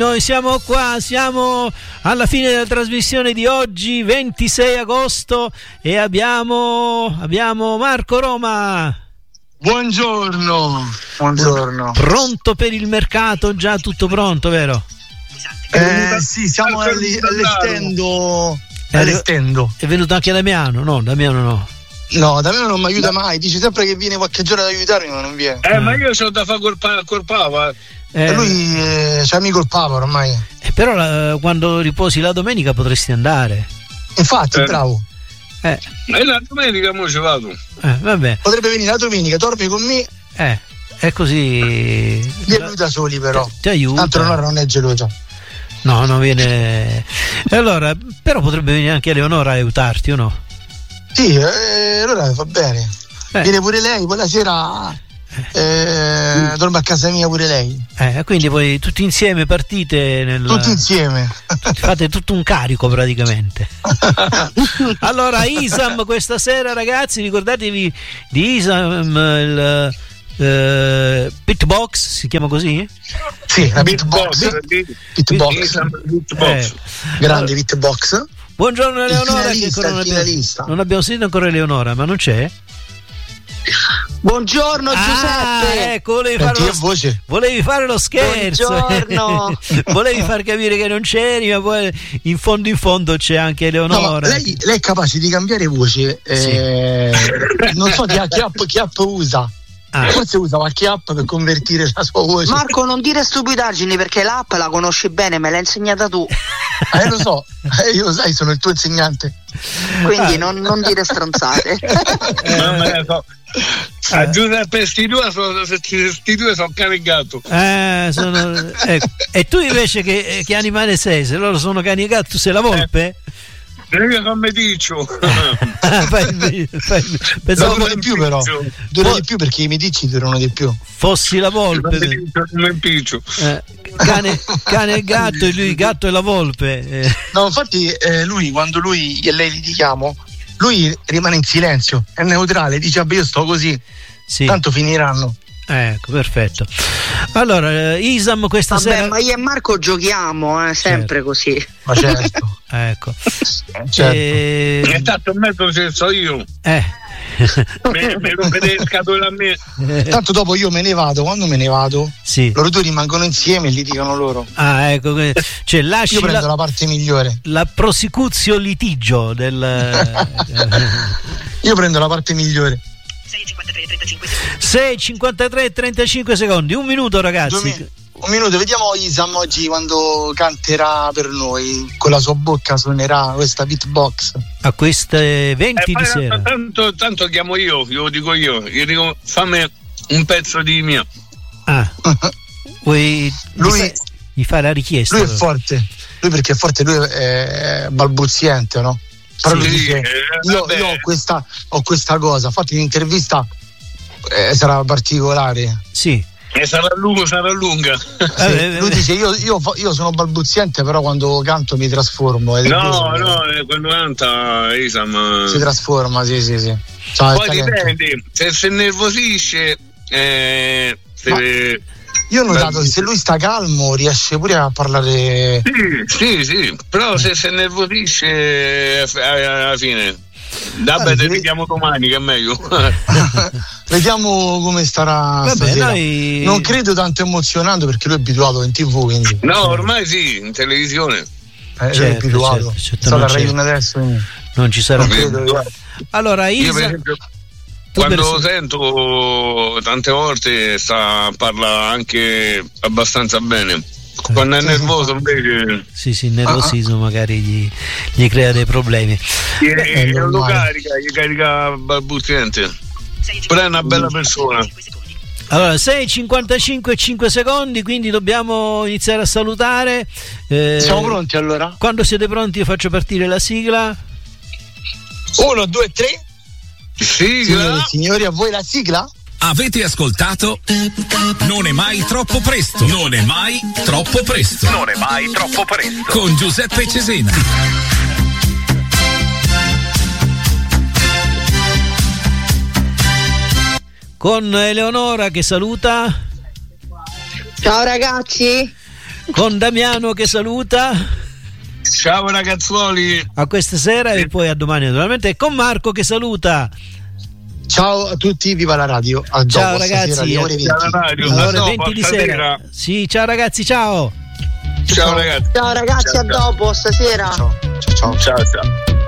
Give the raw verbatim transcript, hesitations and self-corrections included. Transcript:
Noi siamo qua, siamo alla fine della trasmissione di oggi, ventisei agosto, e abbiamo, abbiamo Marco Roma. Buongiorno. Buongiorno. Pronto per il mercato? Già tutto pronto, vero? Eh, sì, siamo allestendo. allestendo. È venuto anche Damiano? No, Damiano no. No, Damiano non mi aiuta mai, dice sempre che viene qualche giorno ad aiutarmi, ma non viene. Eh, ah. ma io c'ho da fare col, pa- col Papa. Eh, e lui eh, c'è amico il Papa ormai. Eh, però la, quando riposi la domenica potresti andare. Infatti, eh. bravo. Eh. E la domenica mo ci vado. Eh, vabbè. Potrebbe venire la domenica, dormi con me. Eh, è così. Li aiuta soli però. Ti aiuta. Tanto Leonora non è gelosa. No, non viene. E allora, però potrebbe venire anche Eleonora a aiutarti, o no? Sì, eh, allora va bene. Eh. Viene pure lei, poi la sera eh, dorme a casa mia pure lei. Eh, quindi poi tutti insieme partite nel... Tutti insieme. Fate tutto un carico praticamente. Allora, Isam questa sera, ragazzi, ricordatevi di Isam, il uh, Beatbox, si chiama così? Sì, la Beatbox. Beatbox. Beatbox. Grande Beatbox. Buongiorno Eleonora, che ancora non abbiamo, non abbiamo sentito ancora Eleonora, ma non c'è? Buongiorno Giuseppe. Ah, ecco, volevi fare, lo, voce. volevi fare lo scherzo. Buongiorno. Volevi far capire che non c'eri, ma poi in fondo in fondo c'è anche Eleonora. No, lei, lei è capace di cambiare voce. Eh, sì. Non so che, che, app, che app usa. Ah. Forse usa qualche app per convertire la sua voce. Marco, non dire stupidaggini, perché l'app la conosci bene, me l'hai insegnata tu. Eh, lo so, eh, io lo sai, sono il tuo insegnante. Quindi ah. non, non dire stronzate. Eh, non me ne so. A Giuseppe, sti due sono, sti due sono cane e gatto. Eh, sono, ecco. E tu invece che, che animale sei? Se loro sono cani e gatto, tu sei la volpe? Eh. Io sono meticcio. fai, fai, pensavo no, di più però dura oh. di più perché i meticci durano di più. Fossi la volpe. Eh, cane, cane e gatto, e lui gatto e la volpe. Eh. No, infatti eh, lui quando lui e lei litighiamo, lui rimane in silenzio, è neutrale, dice vabbè io sto così, sì. Tanto finiranno. Ecco, perfetto. Allora, Isam questa Vabbè, sera. Ma io e Marco giochiamo, eh, sempre certo. Così. Ma certo. Ecco. Certo. E... È stato un mezzo se so io. Eh. me, me lo vedete scatola a me. Tanto dopo io me ne vado, quando me ne vado, sì. Loro due rimangono insieme e litigano loro. Ah, ecco. Cioè, lasci io prendo la, la parte migliore. La prosecutio litigio del. Io prendo la parte migliore. sei e cinquantatré e trentacinque secondi, un minuto ragazzi. Mi- un minuto, vediamo Isam oggi quando canterà per noi, con la sua bocca suonerà questa beatbox a queste venti eh, di sera. Tanto, tanto chiamo io, io lo dico io, io dico fammi un pezzo di mia. Ah, vuoi lui gli fare la richiesta? Lui è forte, lui perché è forte, lui è balbuziente, no? Però sì, lui dice eh, io, io ho questa ho questa cosa, infatti l'intervista eh, sarà particolare. Sì. E sarà lunga, sarà lunga. Sì, lui dice io, io, io sono balbuziente, però quando canto mi trasformo. No, no, no, quando canta Isam si trasforma, sì, sì, sì. Ciao, poi dipende, se si nervosisce eh, se... Io ho notato che se lui sta calmo riesce pure a parlare. Sì, sì, sì, però se si nervosisce alla fine. Vabbè, te vediamo domani che è meglio. Vediamo come starà. Vabbè, stasera. Noi... Non credo tanto emozionando perché lui è abituato in tv, quindi. No, ormai sì, in televisione. Eh, certo, è abituato. Certo, certo, Sta non, la Rai uno adesso, quindi. Non ci sarà. Non credo, allora, Isa... io per esempio, quando lo sento tante volte sta parla anche abbastanza bene. Quando è nervoso invece sì sì il nervosismo uh-huh. magari gli, gli crea dei problemi e, e lo carica gli carica balbuziente, però è una bella persona. Allora sei e cinquantacinque e cinque secondi, quindi dobbiamo iniziare a salutare. eh, siamo pronti allora? Quando siete pronti io faccio partire la sigla. Uno, due, tre. Sigla. Signori, signori, a voi la sigla? Avete ascoltato Non è mai troppo presto. Non è mai troppo presto. Non è mai troppo presto. Con Giuseppe Cesena. Con Eleonora che saluta. Ciao ragazzi. con Damiano che saluta. Ciao ragazzuoli. A questa sera e poi a domani naturalmente, e con Marco che saluta. Ciao a tutti, viva la radio. A ciao ragazzi, alle ore venti, alle ore venti di sera. Sì, ciao ragazzi, ciao. Ciao, ciao ragazzi. Ciao ragazzi, ciao, a dopo stasera. Ciao ciao ciao. ciao, ciao.